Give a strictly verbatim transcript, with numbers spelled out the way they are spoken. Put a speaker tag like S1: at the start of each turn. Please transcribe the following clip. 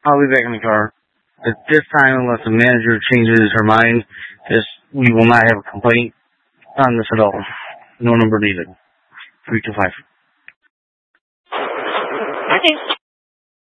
S1: I'll be back in the car. At this time, unless the manager changes her mind, this, we will not have a complaint on this at all. No number needed. three two five.
S2: Okay.